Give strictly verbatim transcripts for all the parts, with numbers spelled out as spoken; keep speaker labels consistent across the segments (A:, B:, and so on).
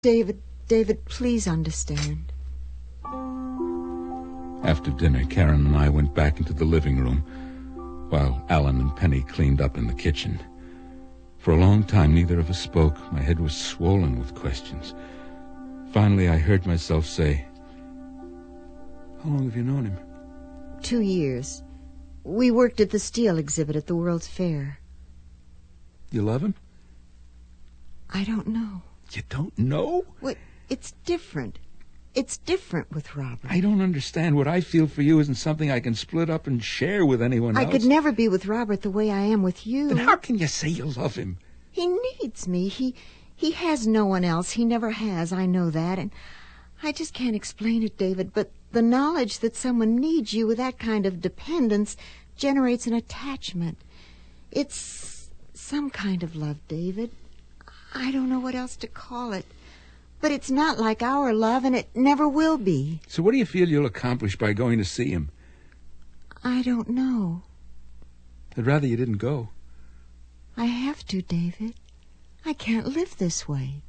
A: David, David, please understand.
B: After dinner, Karen and I went back into the living room, while Alan and Penny cleaned up in the kitchen. For a long time, neither of us spoke. My head was swollen with questions. Finally, I heard myself say, "How long have you known him?"
A: Two years. We worked at the steel exhibit at the World's Fair.
B: You love him?
A: I don't know.
B: You don't know?
A: What? It's different. It's different with Robert.
B: I don't understand. What I feel for you isn't something I can split up and share with anyone
A: I
B: else.
A: could never be with Robert the way I am with you.
B: Then how can you say you love him?
A: He needs me. He he has no one else. He never has. I know that. And I just can't explain it, David. But the knowledge that someone needs you with that kind of dependence generates an attachment. It's some kind of love, David. I don't know what else to call it. But it's not like our love, and it never will be.
B: So what do you feel you'll accomplish by going to see him?
A: I don't know.
B: I'd rather you didn't go.
A: I have to, David. I can't live this way.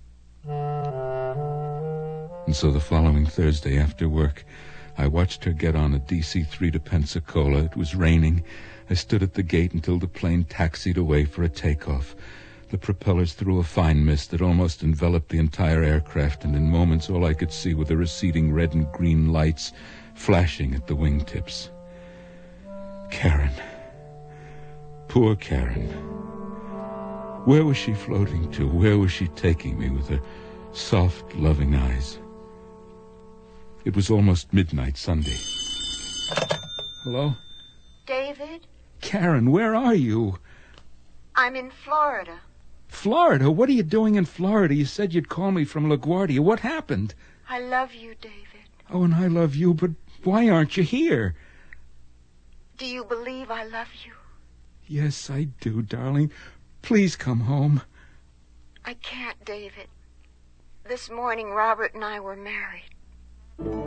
B: And so the following Thursday after work, I watched her get on a D C three to Pensacola. It was raining. I stood at the gate until the plane taxied away for a takeoff. The propellers threw a fine mist that almost enveloped the entire aircraft, and in moments all I could see were the receding red and green lights flashing at the wingtips. Karen. Poor Karen. Where was she floating to? Where was she taking me with her soft, loving eyes? It was almost midnight Sunday. Hello?
A: David?
B: Karen, where are you?
A: I'm in Florida.
B: Florida? What are you doing in Florida? You said you'd call me from LaGuardia. What happened?
A: I love you, David.
B: Oh, and I love you, but why aren't you here?
A: Do you believe I love you?
B: Yes, I do, darling. Please come home.
A: I can't, David. This morning, Robert and I were married.